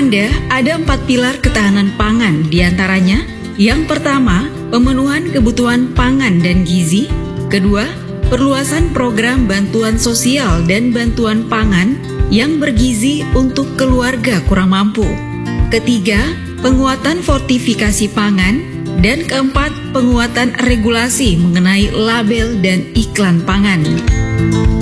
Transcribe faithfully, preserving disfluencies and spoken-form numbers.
Anda, ada empat pilar ketahanan pangan, diantaranya yang pertama, pemenuhan kebutuhan pangan dan gizi. Kedua, perluasan program bantuan sosial dan bantuan pangan yang bergizi untuk keluarga kurang mampu. Ketiga, penguatan fortifikasi pangan. Dan keempat, penguatan regulasi mengenai label dan iklan pangan.